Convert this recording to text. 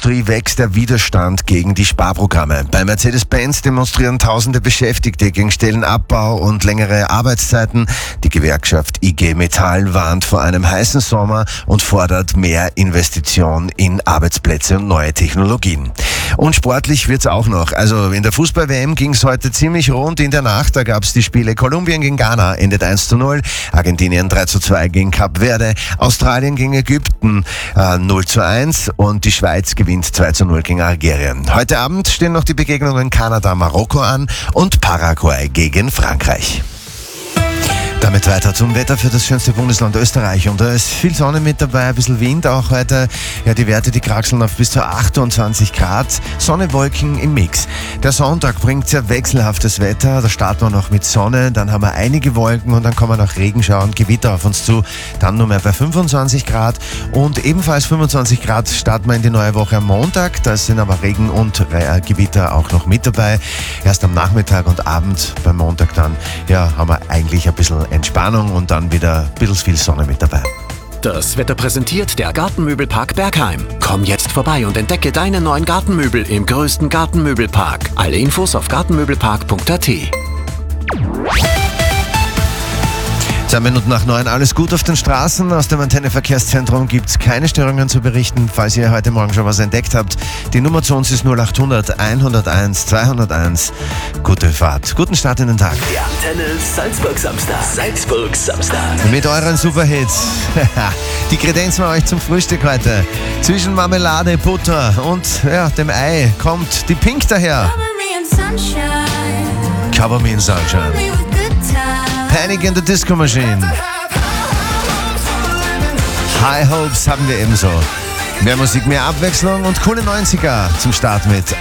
Industrie wächst der Widerstand gegen die Sparprogramme. Bei Mercedes-Benz demonstrieren tausende Beschäftigte gegen Stellenabbau und längere Arbeitszeiten. Die Gewerkschaft IG Metall warnt vor einem heißen Sommer und fordert mehr Investition in Arbeitsplätze und neue Technologien. Und sportlich wird's auch noch. Also in der Fußball-WM ging's heute ziemlich rund in der Nacht. Da gab's die Spiele Kolumbien gegen Ghana, endet 1:0. Argentinien 3:2 gegen Kap Verde. Australien gegen Ägypten 0:1 und die Schweiz gewinnt 2:0 gegen Algerien. Heute Abend stehen noch die Begegnungen Kanada-Marokko an und Paraguay gegen Frankreich. Damit weiter zum Wetter für das schönste Bundesland Österreich. Und da ist viel Sonne mit dabei, ein bisschen Wind auch heute. Ja, die Werte, die kraxeln auf bis zu 28 Grad. Sonne, Wolken im Mix. Der Sonntag bringt sehr wechselhaftes Wetter. Da starten wir noch mit Sonne, dann haben wir einige Wolken und dann kommen noch Regenschauer und Gewitter auf uns zu. Dann nur mehr bei 25 Grad. Und ebenfalls 25 Grad starten wir in die neue Woche am Montag. Da sind aber Regen und Gewitter auch noch mit dabei. Erst am Nachmittag und Abend beim Montag dann, ja, haben wir eigentlich ein bisschen Entspannung und dann wieder ein bisschen viel Sonne mit dabei. Das Wetter präsentiert der Gartenmöbelpark Bergheim. Komm jetzt vorbei und entdecke deine neuen Gartenmöbel im größten Gartenmöbelpark. Alle Infos auf gartenmöbelpark.at. 2 Minuten nach 9, alles gut auf den Straßen. Aus dem Antenne-Verkehrszentrum gibt es keine Störungen zu berichten, falls ihr heute Morgen schon was entdeckt habt. Die Nummer zu uns ist 0800 101 201. Gute Fahrt, guten Start in den Tag. Der Antenne Salzburg Samstag. Salzburg Samstag. Mit euren Superhits. Die kredenzen wir euch zum Frühstück heute. Zwischen Marmelade, Butter und ja, dem Ei kommt die Pink daher. Cover Me in Sunshine. Panic in the Disco Machine. High Hopes haben wir ebenso. Mehr Musik, mehr Abwechslung und coole 90er zum Start mit